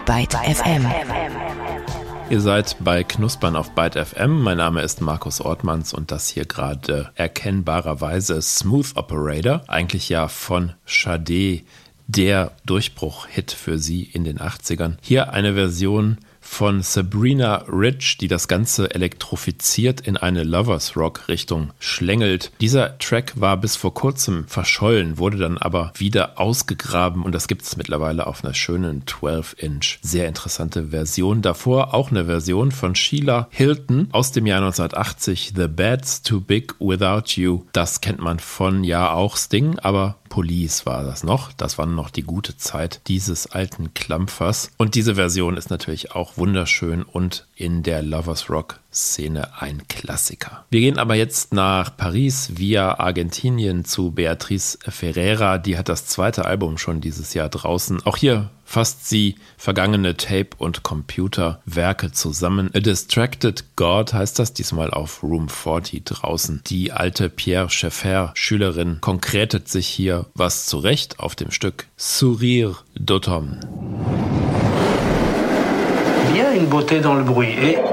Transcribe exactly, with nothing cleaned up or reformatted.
Byte F M. Ihr seid bei Knuspern auf Byte F M. Mein Name ist Markus Ortmanns und das hier gerade erkennbarerweise Smooth Operator. Eigentlich ja von Sade der Durchbruch-Hit für sie in den achtzigern. Hier eine Version von Sabrina Rich, die das Ganze elektrifiziert in eine Lovers-Rock-Richtung schlängelt. Dieser Track war bis vor kurzem verschollen, wurde dann aber wieder ausgegraben und das gibt es mittlerweile auf einer schönen zwölf Inch. Sehr interessante Version. Davor auch eine Version von Sheila Hilton aus dem Jahr neunzehnhundertachtzig, The Bed's Too Big Without You. Das kennt man von, ja, auch Sting, aber Police war das noch. Das war noch die gute Zeit dieses alten Klampfers. Und diese Version ist natürlich auch wunderschön und in der Lovers Rock Szene ein Klassiker. Wir gehen aber jetzt nach Paris via Argentinien zu Beatriz Ferreira. Die hat das zweite Album schon dieses Jahr draußen. Auch hier fasst sie vergangene Tape- und Computerwerke zusammen. A Distracted God heißt das, diesmal auf Room vierzig draußen. Die alte Pierre Schaeffer Schülerin konkretet sich hier was zurecht auf dem Stück Sourire d'automne. Il y a une beauté dans le bruit et